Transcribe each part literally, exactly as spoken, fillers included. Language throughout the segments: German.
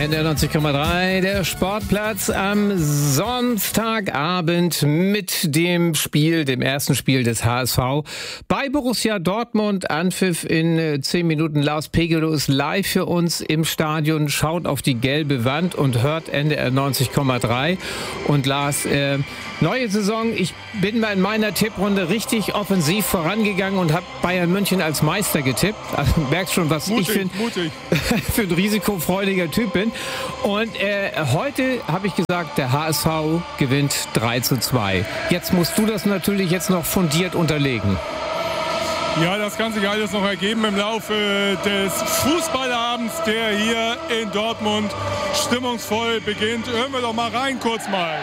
N D R neunzig Komma drei, der Sportplatz am Sonntagabend mit dem Spiel, dem ersten Spiel des H S V bei Borussia Dortmund. Anpfiff in zehn Minuten. Lars Pegelow ist live für uns im Stadion, schaut auf die gelbe Wand und hört N D R neunzig Komma drei. Und Lars, äh, neue Saison. Ich bin mal in meiner Tipprunde richtig offensiv vorangegangen und habe Bayern München als Meister getippt. Also merkst schon, was mutig, ich find, für ein risikofreudiger Typ bin. Und äh, heute habe ich gesagt, der H S V gewinnt drei zu zwei. Jetzt musst du das natürlich jetzt noch fundiert unterlegen. Ja, das kann sich alles noch ergeben im Laufe des Fußballabends, der hier in Dortmund stimmungsvoll beginnt. Hören wir doch mal rein kurz mal.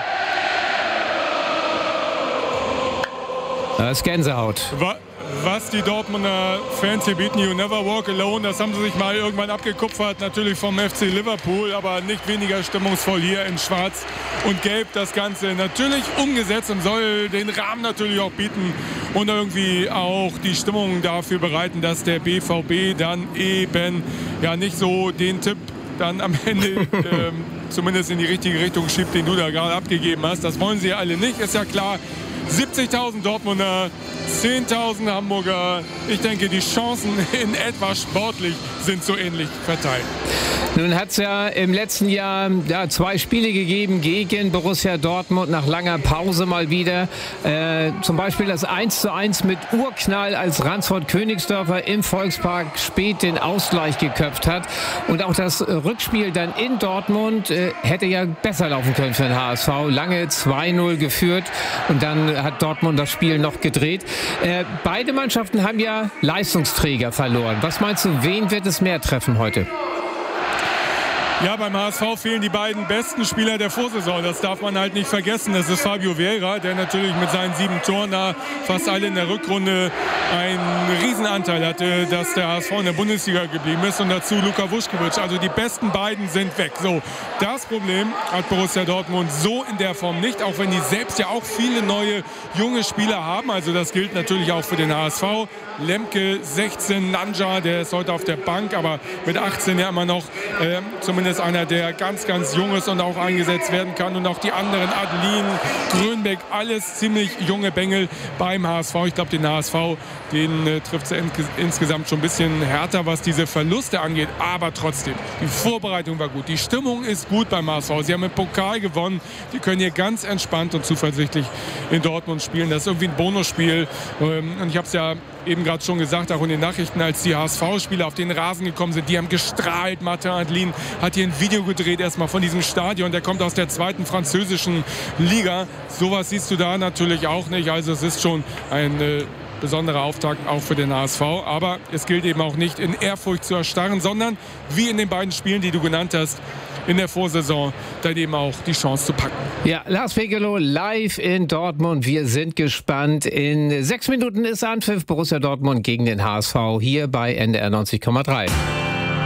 Das ist Gänsehaut. Was die Dortmunder Fans hier bieten, You Never Walk Alone, das haben sie sich mal irgendwann abgekupfert, natürlich vom F C Liverpool, aber nicht weniger stimmungsvoll hier in Schwarz und Gelb das Ganze natürlich umgesetzt und soll den Rahmen natürlich auch bieten und irgendwie auch die Stimmung dafür bereiten, dass der B V B dann eben ja nicht so den Tipp dann am Ende ähm, zumindest in die richtige Richtung schiebt, den du da gerade abgegeben hast. Das wollen sie alle nicht, ist ja klar. siebzigtausend Dortmunder, zehntausend Hamburger. Ich denke, die Chancen in etwa sportlich sind so ähnlich verteilt. Nun hat es ja im letzten Jahr ja, zwei Spiele gegeben gegen Borussia Dortmund nach langer Pause mal wieder. Äh, zum Beispiel das eins zu eins mit Urknall, als Ransford Königsdörfer im Volkspark spät den Ausgleich geköpft hat. Und auch das Rückspiel dann in Dortmund äh, hätte ja besser laufen können für den H S V. Lange zwei null geführt und dann hat Dortmund das Spiel noch gedreht. Äh, beide Mannschaften haben ja Leistungsträger verloren. Was meinst du, wen wird es mehr treffen heute? Ja, beim H S V fehlen die beiden besten Spieler der Vorsaison. Das darf man halt nicht vergessen. Das ist Fabio Vieira, der natürlich mit seinen sieben Toren da fast alle in der Rückrunde einen Riesenanteil hatte, dass der H S V in der Bundesliga geblieben ist. Und dazu Luka Vuskovic. Also die besten beiden sind weg. So, das Problem hat Borussia Dortmund so in der Form nicht. Auch wenn die selbst ja auch viele neue junge Spieler haben. Also das gilt natürlich auch für den H S V. Lemke sechzehn, Nanja, der ist heute auf der Bank, aber mit achtzehn ja immer noch äh, zumindest einer, der ganz, ganz jung ist und auch eingesetzt werden kann. Und auch die anderen, Adelin, Grönbeck, alles ziemlich junge Bengel beim H S V. Ich glaube, den H S V, den äh, trifft es in, insgesamt schon ein bisschen härter, was diese Verluste angeht. Aber trotzdem, die Vorbereitung war gut. Die Stimmung ist gut beim H S V. Sie haben mit Pokal gewonnen. Die können hier ganz entspannt und zuversichtlich in Dortmund spielen. Das ist irgendwie ein Bonusspiel. Ähm, und ich habe es ja eben gerade schon gesagt, auch in den Nachrichten, als die H S V-Spieler auf den Rasen gekommen sind, die haben gestrahlt. Martin Adelin hat hier ein Video gedreht, erstmal von diesem Stadion. Der kommt aus der zweiten französischen Liga. Sowas siehst du da natürlich auch nicht. Also es ist schon ein äh, besonderer Auftakt auch für den H S V. Aber es gilt eben auch nicht in Ehrfurcht zu erstarren, sondern wie in den beiden Spielen, die du genannt hast, in der Vorsaison dann eben auch die Chance zu packen. Ja, Lars Pegelow live in Dortmund. Wir sind gespannt. In sechs Minuten ist Anpfiff Borussia Dortmund gegen den H S V hier bei N D R neunzig Komma drei.